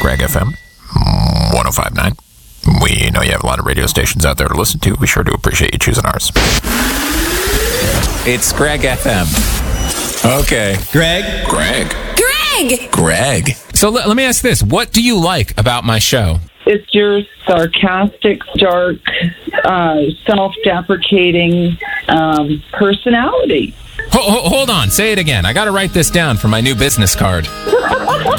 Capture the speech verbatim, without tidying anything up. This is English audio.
Scrag F M one oh five point nine. We know you have a lot of radio stations out there to listen to. We sure do appreciate you choosing ours. It's Scrag F M. Okay. Greg? Greg. Greg! Greg. So let, let me ask this. What do you like about my show? It's your sarcastic, dark, uh, self-deprecating um, personality. Ho- ho- hold on. Say it again. I got to write this down for my new business card.